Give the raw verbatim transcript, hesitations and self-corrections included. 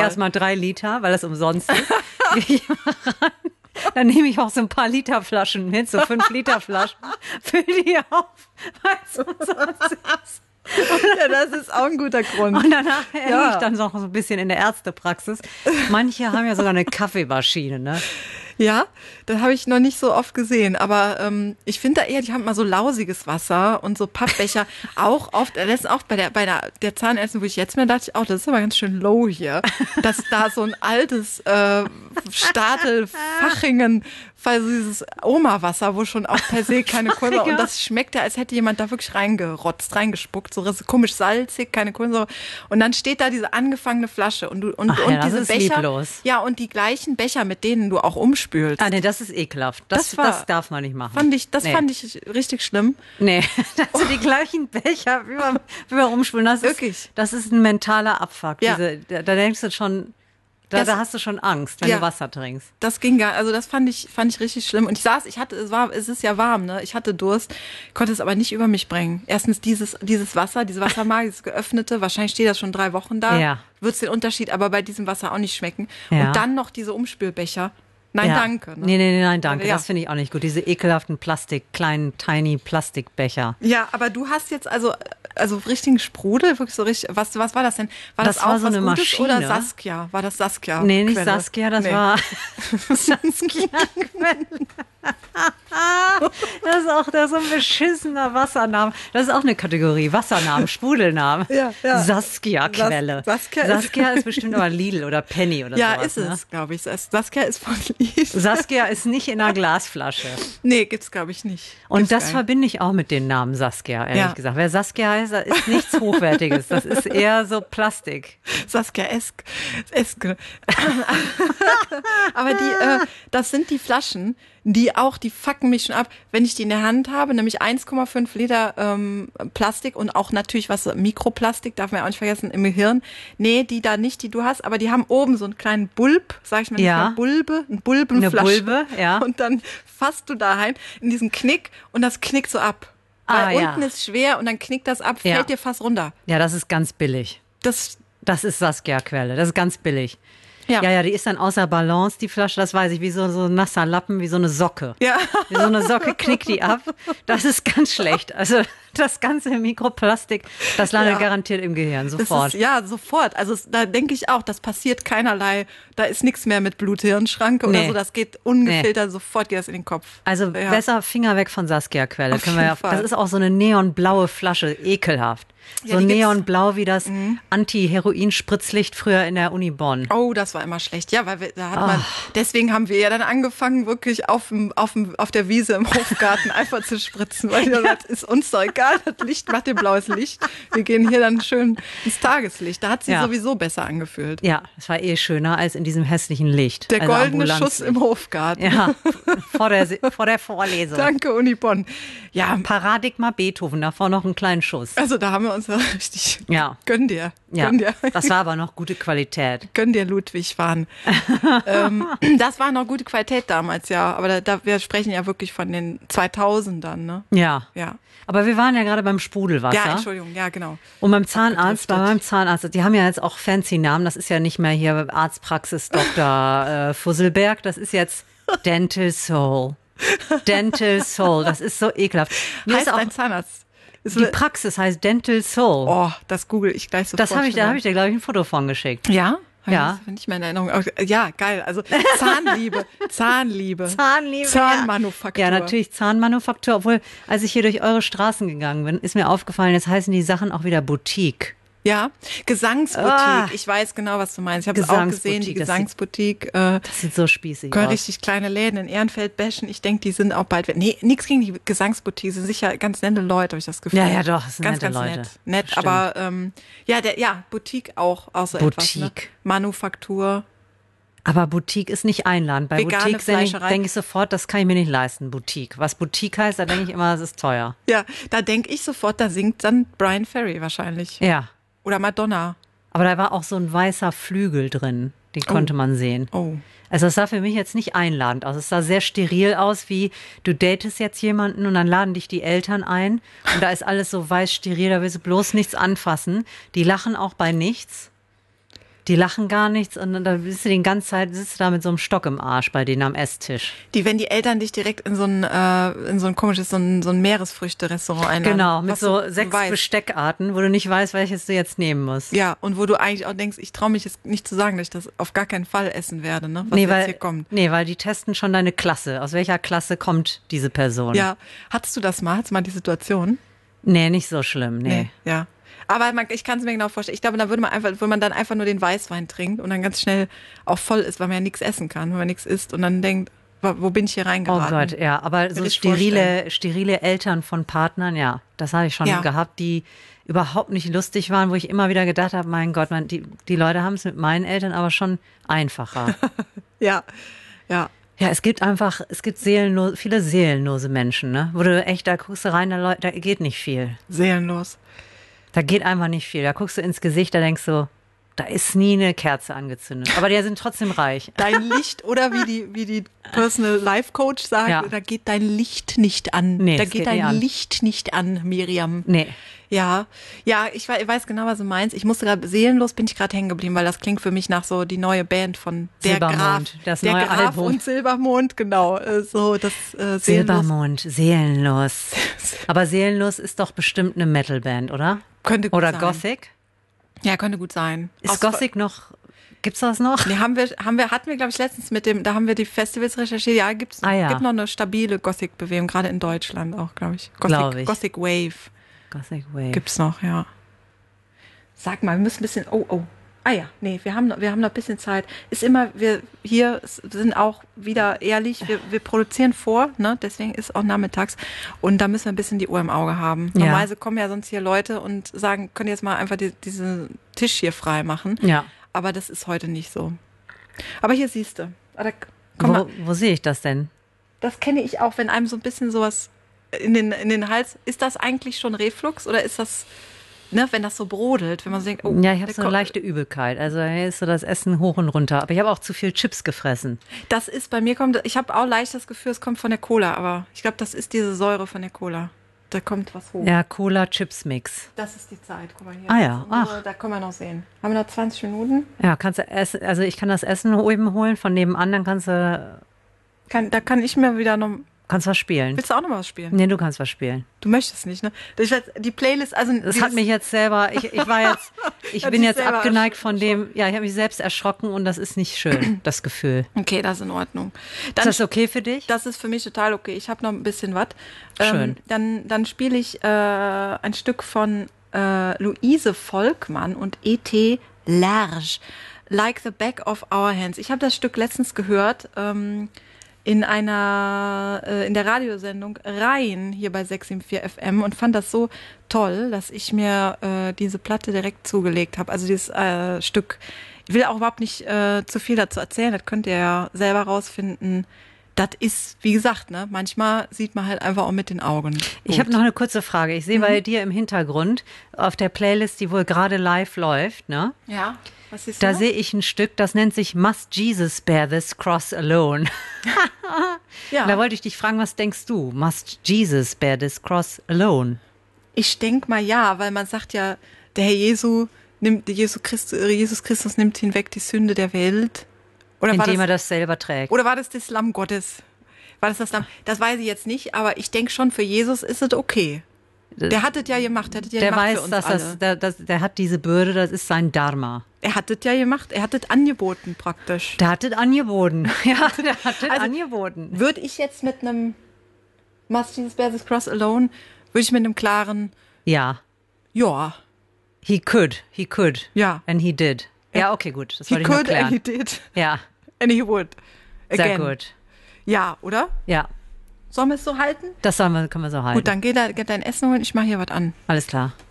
ich erstmal drei Liter, weil das umsonst ist. Gehe ich mal ran. Dann nehme ich auch so ein paar Liter Flaschen mit, so fünf Liter Flaschen, fülle die auf, weil es umsonst ist. Ja, das ist auch ein guter Grund. Und danach hänge Ja. ich dann noch so ein bisschen in der Ärztepraxis. Manche haben ja sogar eine Kaffeemaschine, ne? Ja, das habe ich noch nicht so oft gesehen. Aber ähm, ich finde da eher, die haben mal so lausiges Wasser und so Pappbecher. Auch oft, das ist auch bei der bei der, der Zahnärztin, wo ich jetzt mir dachte, ich auch, das ist aber ganz schön low hier, dass da so ein altes äh, Stadel Fachingen, weil so dieses Oma-Wasser, wo schon auch per se keine Kohlensäure, und das schmeckt ja, als hätte jemand da wirklich reingerotzt, reingespuckt, so komisch salzig, keine Kohlensäure. Und dann steht da diese angefangene Flasche und du und, Ach und ja, das diese ist Becher, lieblos. ja, und die gleichen Becher, mit denen du auch umspülst. Ah, nee, das ist ekelhaft. Das, Das war- das darf man nicht machen. Fand ich, das nee. fand ich richtig schlimm. Nee, dass du die gleichen Becher über, über umspülen. Das ist, Wirklich? das ist ein mentaler Abfuck. Ja. Diese, da, da denkst du schon, da, Das- da hast du schon Angst, wenn Ja. du Wasser trinkst. Das ging gar, also das fand ich, fand ich richtig schlimm. Und ich saß, ich hatte, es war, es ist ja warm, ne? Ich hatte Durst, konnte es aber nicht über mich bringen. Erstens dieses, dieses Wasser, diese Wassermarke, dieses geöffnete, wahrscheinlich steht das schon drei Wochen da. Ja. Wird es den Unterschied aber bei diesem Wasser auch nicht schmecken. Ja. Und dann noch diese Umspülbecher. Nein, Ja. danke. Ne? Nee, nee, nee, nein, danke. Ja. Das finde ich auch nicht gut. Diese ekelhaften Plastik, kleinen, tiny Plastikbecher. Ja, aber du hast jetzt also, also richtigen Sprudel, wirklich so richtig, was, was war das denn? War das, Das auch war so was eine Gutes Maschine. oder Saskia? War das Saskia? Nee, nicht Quelle? Saskia, das Nee. war Saskia Quelle. Das ist auch das ist so ein beschissener Wassername. Das ist auch eine Kategorie. Wassernamen, Sprudelnamen. Ja, ja. Saskia Quelle. Sas- Saskia ist- Saskia ist bestimmt aber Lidl oder Penny oder Ja, sowas. ist ne? es, glaube ich. Sas- Saskia ist von Lidl. Saskia ist nicht in einer Glasflasche. Nee, gibt's, glaube ich, nicht. Und Gibt's das gar nicht. verbinde ich auch mit dem Namen Saskia, ehrlich Ja. gesagt. Wer Saskia heißt, das ist nichts Hochwertiges. Das ist eher so Plastik. Saskia Esk. Eske. Aber die, äh, das sind die Flaschen, die auch, die fucken mich schon ab, wenn ich die in der Hand habe, nämlich eins Komma fünf Liter ähm, Plastik und auch natürlich was Mikroplastik, darf man ja auch nicht vergessen, im Gehirn. Nee, die da nicht, die du hast, aber die haben oben so einen kleinen Bulb, sag ich mal, Ja. nicht mehr Bulbe, eine Bulbenflasche. Eine Bulbe, ja. Und dann fasst du da rein in diesen Knick und das knickt so ab. Ah, Weil ja. unten ist schwer und dann knickt das ab, Ja. fällt dir fast runter. Ja, das ist ganz billig. Das, Das ist Saskia Quelle. Das ist ganz billig. ja. Ja, ja, die ist dann außer Balance, die Flasche, das weiß ich, wie so, so ein nasser Lappen, wie so eine Socke. Ja. Wie so eine Socke knickt die ab. Das ist ganz schlecht. Also das ganze Mikroplastik, das landet Ja. garantiert im Gehirn, Das sofort. ist, ja, sofort. Also es, da denke ich auch, das passiert keinerlei, da ist nichts mehr mit Blut-Hirn-Schranke oder Nee. so, das geht ungefiltert, sofort geht das in den Kopf. Also Ja. besser Finger weg von Saskia Quelle. Auf Können wir ja, jeden Fall. das ist auch so eine neonblaue Flasche, ekelhaft. Ja, so die gibt's- Mhm. neonblau wie das Anti-Heroin-Spritzlicht früher in der Uni Bonn. Oh, das war immer schlecht. Ja, weil wir, da hat Ah. man, deswegen haben wir ja dann angefangen, wirklich auf, dem, auf, dem, auf der Wiese im Hofgarten einfach zu spritzen, weil ja. das ist uns doch egal, das Licht macht ihr blaues Licht. Wir gehen hier dann schön ins Tageslicht. Da hat sie Ja. sowieso besser angefühlt. Ja, das war eh schöner als in diesem hässlichen Licht. Der Also goldene Ambulanzlicht. Schuss im Hofgarten. Ja, vor der, vor der Vorlesung. Danke, Uni Bonn. Ja, Paradigma Beethoven, davor noch einen kleinen Schuss. also da haben wir uns ja richtig. Ja. Gönn dir. Ja, Gönn dir. das war aber noch gute Qualität. Gönn dir Ludwig waren. ähm, das war noch gute Qualität damals, ja. Aber da, da, wir sprechen ja wirklich von den zweitausendern, ne? Ja. Ja. Aber wir waren ja gerade beim Sprudelwasser. Ja, Entschuldigung, ja, genau. Und beim Zahnarzt, bei Abgedriftet. meinem Zahnarzt, die haben ja jetzt auch fancy Namen. Das ist ja nicht mehr hier Arztpraxis Doktor äh, Fusselberg. Das ist jetzt Dental Soul. Dental Soul. Das ist so ekelhaft. Mir Heißt ist auch, dein Zahnarzt? Ist die eine- Praxis heißt Dental Soul. oh, das google ich gleich sofort. das habe ich, da schon habe mal. ich dir, glaube ich, ein Foto von geschickt. Ja? Ja. Das finde ich meine Erinnerung. Auch- Ja, geil. Also Zahnliebe, Zahnliebe. Zahnliebe. Zahnmanufaktur. Ja, natürlich Zahnmanufaktur. Obwohl, als ich hier durch eure Straßen gegangen bin, ist mir aufgefallen, jetzt heißen die Sachen auch wieder Boutique. Ja, Gesangsboutique. Ah. Ich weiß genau, was du meinst. Ich habe es auch gesehen, die Gesangsboutique, Gesangsboutique. Äh, Das sieht so spießig Können aus. richtig kleine Läden in Ehrenfeld bashen. Ich denke, die sind auch bald weg. Nee, nichts gegen die Gesangsboutique. Sind sicher ganz nette Leute, habe ich das Gefühl. Ja, ja, doch, das sind ganz, nette ganz Leute. nett. Nett, Bestimmt. aber ähm, ja, der, ja, Boutique auch, auch so etwas. Ne? Boutique. Manufaktur. Aber Boutique ist nicht einladend. Bei Vegane Boutique denke ich, Fleischerei. denk ich sofort, das kann ich mir nicht leisten, Boutique. Was Boutique heißt, da denke ich immer, das ist teuer. Ja, da denke ich sofort, da singt dann Brian Ferry wahrscheinlich. Ja. Oder Madonna. Aber da war auch so ein weißer Flügel drin. Den konnte man sehen. Oh. Also es sah für mich jetzt nicht einladend aus. Es sah sehr steril aus, wie du datest jetzt jemanden und dann laden dich die Eltern ein und da ist alles so weiß steril, da willst du bloß nichts anfassen. Die lachen auch bei nichts. Die lachen gar nichts und dann bist du die ganze Zeit, sitzt du da mit so einem Stock im Arsch bei denen am Esstisch. Die, wenn die Eltern dich direkt in so ein, äh, in so ein komisches, so ein, so ein Meeresfrüchte-Restaurant einladen. Genau, mit was so du, sechs du weißt. Besteckarten, wo du nicht weißt, welches du jetzt nehmen musst. Ja, und wo du eigentlich auch denkst, ich traue mich jetzt nicht zu sagen, dass ich das auf gar keinen Fall essen werde, ne? Was Nee, jetzt weil, hier kommt. nee, weil die testen schon deine Klasse. Aus welcher Klasse kommt diese Person? Ja, hattest du das mal? Hattest du mal die Situation? Nee, nicht so schlimm, nee. Ja. Aber man, ich kann es mir genau vorstellen. Ich glaube, da würde man einfach, wenn man dann einfach nur den Weißwein trinkt und dann ganz schnell auch voll ist, weil man ja nichts essen kann, wenn man nichts isst und dann denkt, wo wo bin ich hier Oh reingeraten? Gott, ja, aber Will so ich sterile, sterile Eltern von Partnern, ja, das habe ich schon Ja. gehabt, die überhaupt nicht lustig waren, wo ich immer wieder gedacht habe, mein Gott, man, die, die Leute haben es mit meinen Eltern aber schon einfacher. Ja, ja. Ja, es gibt einfach, es gibt seelenlose, viele seelenlose Menschen, ne? Wo du echt, da guckst du rein, da, Leu- da geht nicht viel. Seelenlos. Da geht einfach nicht viel. Da guckst du ins Gesicht, da denkst du, da ist nie eine Kerze angezündet. Aber die sind trotzdem reich. Dein Licht, oder wie die, wie die Personal Life Coach sagt, Ja. da geht dein Licht nicht an. Nee, da es geht geht dein nie an. Licht nicht an, Miriam. Nee. Ja, ja, ich wei- weiß genau, was du meinst. Ich musste gerade, seelenlos bin ich gerade hängen geblieben, weil das klingt für mich nach so die neue Band von der Silbermond, Graf. das der neue Graf Album. und Silbermond, genau. äh, So, das äh, seelenlos. Silbermond, seelenlos. Aber seelenlos ist doch bestimmt eine Metalband, oder? Könnte gut Oder sein. Gothic? Ja, könnte gut sein. Ist Aus- Gothic noch, gibt's das noch? Nee, haben wir, haben wir, hatten wir, glaube ich, letztens mit dem, da haben wir die Festivals recherchiert. Ja, gibt's, Ah, ja. gibt noch eine stabile Gothic-Bewegung, gerade in Deutschland auch, glaube ich. Gothic, Glaub ich. Gothic Wave Gothic Wave. gibt's noch, ja. Sag mal, wir müssen ein bisschen, oh, oh. Ah ja, nee, wir haben, noch- wir haben noch ein bisschen Zeit. Ist immer, wir hier sind auch wieder ehrlich, wir, wir produzieren vor, ne? Deswegen ist auch nachmittags. Und da müssen wir ein bisschen die Uhr im Auge haben. Ja. Normalerweise kommen ja sonst hier Leute und sagen, könnt ihr jetzt mal einfach die, diesen Tisch hier frei machen. Ja. Aber das ist heute nicht so. Aber hier siehst du. Ah, da, komm Wo, mal, wo sehe ich das denn? das kenne ich auch, wenn einem so ein bisschen sowas in den, in den Hals. Ist das eigentlich schon Reflux oder ist das, ne, wenn das so brodelt, wenn man so denkt, oh, Ja, ich habe der so eine Ko- leichte Übelkeit. Also hier ist so das Essen hoch und runter. Aber ich habe auch zu viel Chips gefressen. Das ist bei mir kommt, ich habe auch leicht das Gefühl, es kommt von der Cola, aber ich glaube, das ist diese Säure von der Cola. Da kommt was hoch. Ja, Cola-Chips-Mix. Das ist die Zeit. Guck mal hier. Ah ja, Das ist unsere- Da können wir noch sehen. Haben wir noch zwanzig Minuten? Ja, kannst du essen, also ich kann das Essen eben holen von nebenan, dann kannst du, Kann, da kann ich mir wieder noch. kannst was spielen. Willst du auch noch was spielen? Nee, du kannst was spielen. Du möchtest nicht, ne? Ich weiß, die Playlist, also Das dieses- hat mich jetzt selber, ich, ich war jetzt, ich Hat bin sich jetzt selber abgeneigt von dem, ja, ich habe mich selbst erschrocken und das ist nicht schön, das Gefühl. Okay, das ist in Ordnung. Dann, Ist das okay für dich? das ist für mich total okay. Ich habe noch ein bisschen was. Schön. Dann, dann spiele ich äh, ein Stück von äh, Luise Volkmann und E T Large, Like the Back of Our Hands. Ich habe das Stück letztens gehört ähm, in einer äh, in der Radiosendung Rhein hier bei sechs sieben vier F M und fand das so toll, dass ich mir äh, diese Platte direkt zugelegt habe. Also dieses äh, Stück. Ich will auch überhaupt nicht äh, zu viel dazu erzählen. Das könnt ihr ja selber rausfinden. Das ist, wie gesagt, ne, manchmal sieht man halt einfach auch mit den Augen. Ich gut. habe noch eine kurze Frage. Ich sehe Mhm. bei dir im Hintergrund auf der Playlist, die wohl gerade live läuft, ne? Ja, was ist Da das? sehe ich ein Stück, das nennt sich Must Jesus Bear This Cross Alone. Ja, Da wollte ich dich fragen, was denkst du? Must Jesus Bear This Cross Alone? ich denke mal ja, weil man sagt ja, der Herr Jesu nimmt, Jesus Christus, Jesus Christus nimmt hinweg die Sünde der Welt. Oder war Indem er das, das selber trägt. oder war das das Lamm Gottes? War das das Lamm? Das weiß ich jetzt nicht, aber ich denke schon, für Jesus ist es okay. Der hat es ja gemacht, der hat es ja Der gemacht für weiß, uns dass alle. das, der, das, der hat diese Bürde, das ist sein Dharma. Er hat es ja gemacht, er hat es angeboten praktisch. Der hat es angeboten. Ja, der hat es Also- angeboten. Würde ich jetzt mit einem Must Jesus Bear this Cross Alone, würde ich mit einem klaren Ja, Ja, he could, he could. ja. And he did. Ja, okay, gut. Das He wollte ich nur could and he klären. did Ja, and he would. sehr Again. gut. Ja, oder? Ja, Sollen wir es so halten? das sollen wir, können wir so halten. Gut, dann geh, da, geh dein Essen holen, ich mache hier was an. Alles klar.